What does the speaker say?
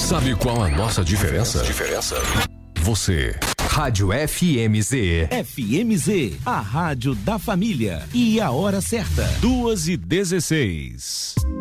Sabe qual a nossa diferença? Você. Rádio FMZ. FMZ, a rádio da família. E a hora certa, 2h16.